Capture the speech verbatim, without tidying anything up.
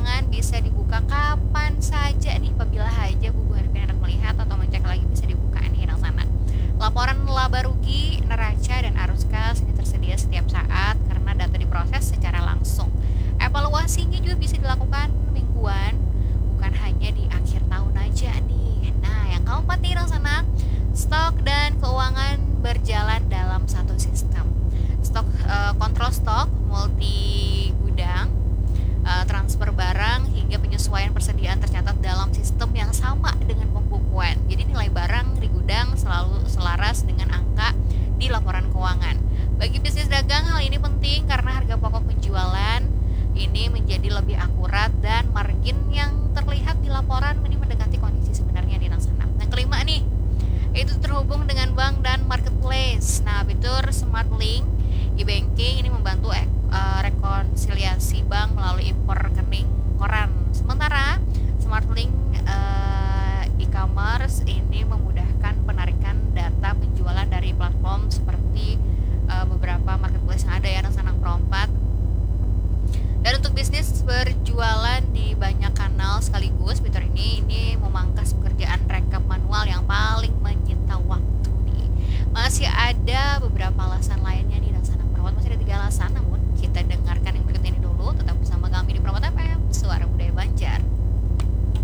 keuangan bisa dibuka kapan saja nih apabila saja Bu Harvin hendak melihat atau mengecek lagi bisa dibuka nih di sana. Laporan laba rugi, neraca, dan arus kas ini tersedia setiap saat karena data diproses secara langsung. Evaluasinya juga bisa dilakukan mingguan, bukan hanya di akhir tahun aja nih. Nah, yang keempat nih di sana, stok dan keuangan berjalan dalam satu sistem. Stok uh, kontrol stok, multi gudang, uh, transfer barang hingga penyesuaian persediaan tercatat dalam sistem yang sama dengan pembukuan. Jadi nilai barang di gudang selalu selaras dengan angka di laporan keuangan. Bagi bisnis dagang hal ini penting karena harga pokok penjualan ini menjadi lebih akurat dan margin yang terlihat di laporan ini mendekati kondisi sebenarnya di sana. Yang kelima nih, itu terhubung dengan bank dan marketplace.